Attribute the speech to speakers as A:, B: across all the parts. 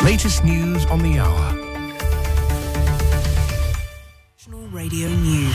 A: latest news on the hour.
B: National Radio News.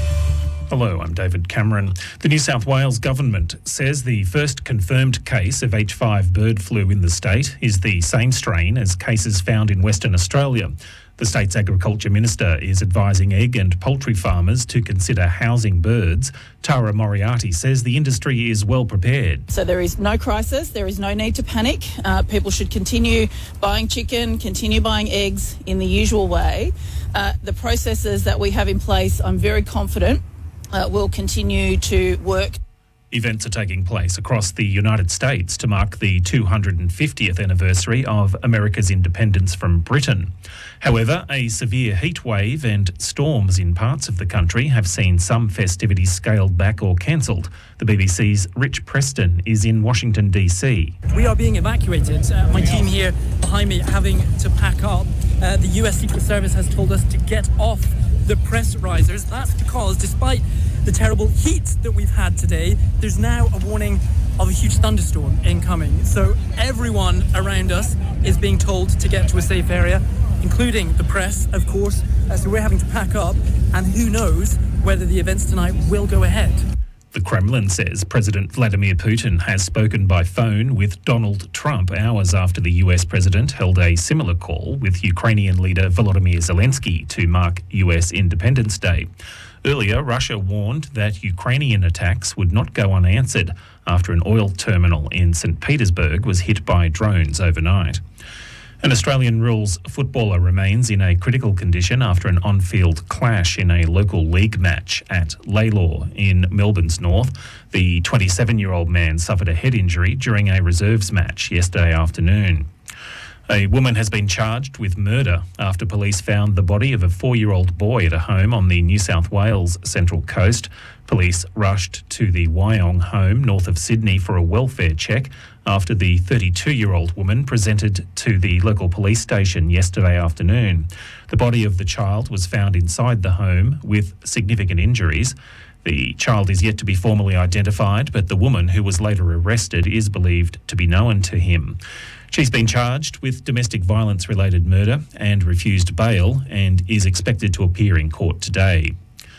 C: Hello, I'm David Cameron. The New South Wales government says the first confirmed case of H5 bird flu in the state is the same strain as cases found in Western Australia. The state's agriculture minister is advising egg and poultry farmers to consider housing birds. Tara Moriarty says the industry is well prepared.
D: So there is no crisis, there is no need to panic. People should continue buying chicken, continue buying eggs in the usual way. The processes that we have in place, I'm very confident, will continue to work.
C: Events are taking place across the United States to mark the 250th anniversary of America's independence from Britain. However, a severe heat wave and storms in parts of the country have seen some festivities scaled back or cancelled. The BBC's Rich Preston is in Washington, D.C.
E: We are being evacuated. My team here behind me having to pack up. The US Secret Service has told us to get off the press risers. That's because despite the terrible heat that we've had today, there's now a warning of a huge thunderstorm incoming. So everyone around us is being told to get to a safe area, including the press, of course. So we're having to pack up, and who knows whether the events tonight will go ahead.
C: The Kremlin says President Vladimir Putin has spoken by phone with Donald Trump hours after the US president held a similar call with Ukrainian leader Volodymyr Zelensky to mark US Independence Day. Earlier, Russia warned that Ukrainian attacks would not go unanswered after an oil terminal in St. Petersburg was hit by drones overnight. An Australian rules footballer remains in a critical condition after an on-field clash in a local league match at Lalor in Melbourne's north. The 27-year-old man suffered a head injury during a reserves match yesterday afternoon. A woman has been charged with murder after police found the body of a 4-year-old boy at a home on the New South Wales Central Coast. Police rushed to the Wyong home north of Sydney for a welfare check after the 32-year-old woman presented to the local police station yesterday afternoon. The body of the child was found inside the home with significant injuries. The child is yet to be formally identified, but the woman who was later arrested is believed to be known to him. She's been charged with domestic violence-related murder and refused bail and is expected to appear in court today.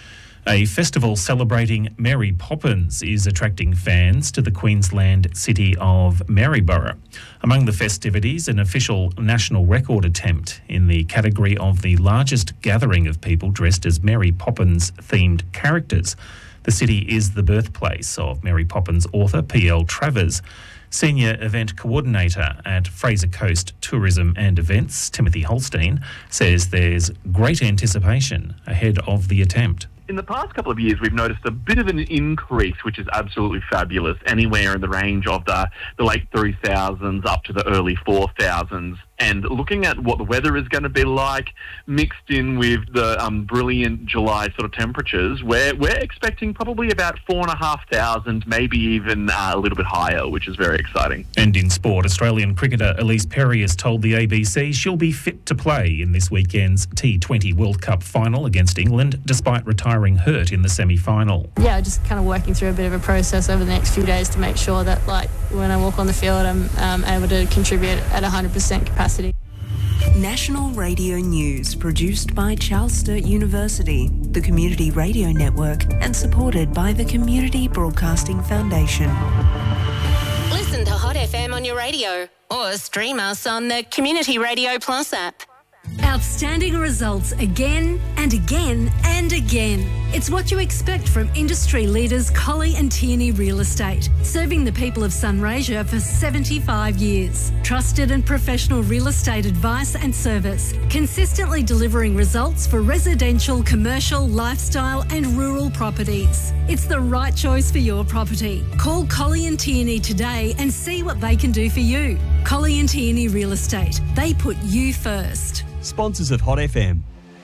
C: A festival celebrating Mary Poppins is attracting fans to the Queensland city of Maryborough. Among the festivities, an official national record attempt in the category of the largest gathering of people dressed as Mary Poppins-themed characters. The city is the birthplace of Mary Poppins author P.L. Travers. Senior Event Coordinator at Fraser Coast Tourism and Events, Timothy Holstein, says there's great anticipation ahead of the attempt.
F: In the past couple of years, we've noticed a bit of an increase, which is absolutely fabulous, anywhere in the range of the late 3000s up to the early 4000s. And looking at what the weather is going to be like, mixed in with the brilliant July sort of temperatures, we're expecting probably about 4,500, maybe even a little bit higher, which is very exciting.
C: And in sport, Australian cricketer Elise Perry has told the ABC she'll be fit to play in this weekend's T20 World Cup final against England, despite retiring hurt in the semi-final.
G: Yeah, just kind of working through a bit of a process over the next few days to make sure that, like, when I walk on the field, I'm able to contribute at 100% capacity.
B: National Radio News, produced by Charles Sturt University, the Community Radio Network, and supported by the Community Broadcasting Foundation.
H: Listen to Hot FM on your radio or stream us on the Community Radio Plus app.
I: Outstanding results again and again and again. It's what you expect from industry leaders Colley and Tierney Real Estate, serving the people of Sunraysia for 75 years. Trusted and professional real estate advice and service, consistently delivering results for residential, commercial, lifestyle and rural properties. It's the right choice for your property. Call Colley and Tierney today and see what they can do for you. Colley and Tierney Real Estate. They put you first.
J: Sponsors of Hot FM.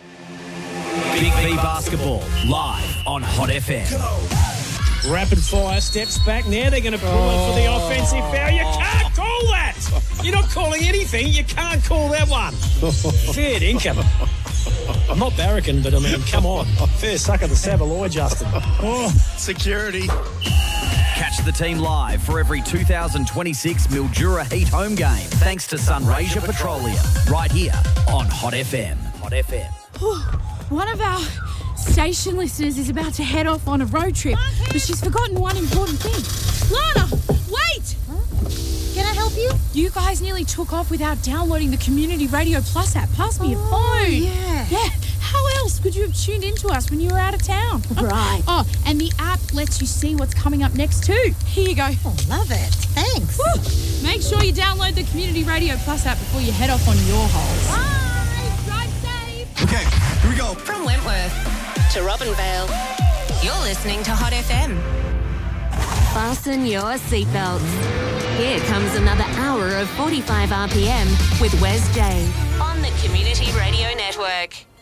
K: Big V Basketball, live on Hot FM.
L: Go. Rapid fire, steps back. Now they're going to pull it for the offensive foul. You can't call that. You're not calling anything. You can't call that one. Fair income. I'm not barracking, but I mean, come on. Fair suck of the Savaloy, Justin.
K: Security. Catch the team live for every 2026 Mildura Heat home game thanks to Sunraysia Petroleum. Right here on Hot FM. Hot FM.
J: One of our station listeners is about to head off on a road trip, but she's forgotten one important thing. Lana, wait!
M: Can I help you?
J: You guys nearly took off without downloading the Community Radio Plus app. Pass me your phone. Yeah. How else could you have tuned into us when you were out of town?
M: Right.
J: Oh, and the app lets you see what's coming up next too. Here you go.
M: Oh, love it. Thanks.
J: Woo. Make sure you download the Community Radio Plus app before you head off on your holes.
M: Bye.
J: Drive safe.
N: Okay, here we go.
H: From Wentworth to Robinvale, you're listening to Hot FM.
O: Fasten your seatbelts. Here comes another hour of 45 RPM with Wes J.
H: On the Community Radio Network.